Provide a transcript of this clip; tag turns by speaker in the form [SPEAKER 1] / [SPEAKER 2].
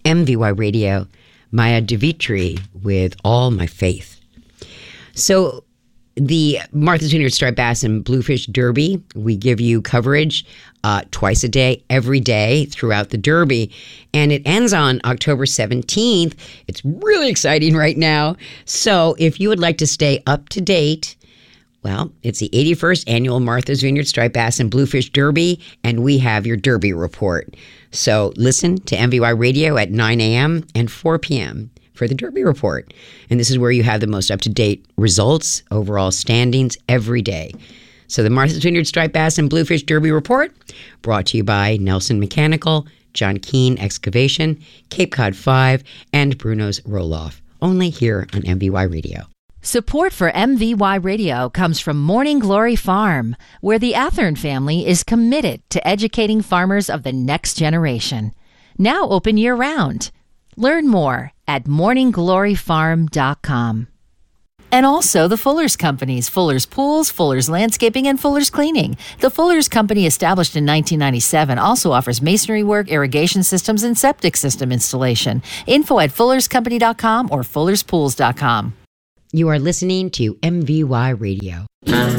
[SPEAKER 1] MVY Radio, Maya Devitri with All My Faith. So the Martha's Vineyard Striped Bass and Bluefish Derby, we give you coverage twice a day, every day throughout the Derby. And it ends on October 17th. It's really exciting right now. So if you would like to stay up to date, well, it's the 81st Annual Martha's Vineyard Striped Bass and Bluefish Derby, and we have your Derby report. So listen to MVY Radio at 9 a.m. and 4 p.m. for the Derby report. And this is where you have the most up-to-date results, overall standings every day. So the Martha's Vineyard Striped Bass and Bluefish Derby report, brought to you by Nelson Mechanical, John Keane Excavation, Cape Cod 5, and Bruno's Roll-Off. Only here on MVY Radio.
[SPEAKER 2] Support for MVY Radio comes from Morning Glory Farm, where the Athern family is committed to educating farmers of the next generation. Now open year-round. Learn more at morninggloryfarm.com. And also the Fuller's Companies, Fuller's Pools, Fuller's Landscaping, and Fuller's Cleaning. The Fuller's Company, established in 1997, also offers masonry work, irrigation systems, and septic system installation. Info at fullerscompany.com or fullerspools.com.
[SPEAKER 1] You are listening to MVY Radio.